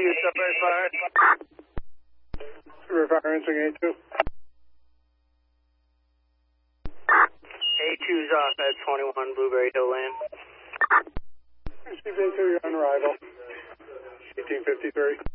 A2, Sunrise Fire. Sunrise Fire answering A2. A2's off at 21 Blueberry Hill Lane. Receive A2, you're on arrival. 1853.